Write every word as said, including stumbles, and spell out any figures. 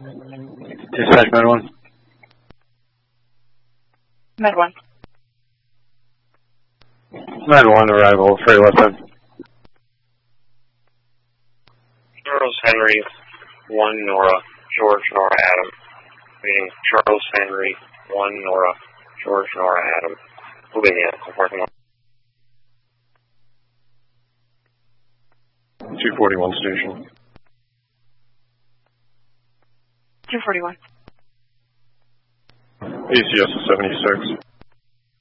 Dispatch, Med one. Med one. Med one, arrival, Ferry West End. Charles Henry, one Nora, George Nora Adam. Meaning Charles Henry, one Nora, George Nora Adam. Moving in, parking lot. two forty-one station. two forty-one. A C S seventy-six.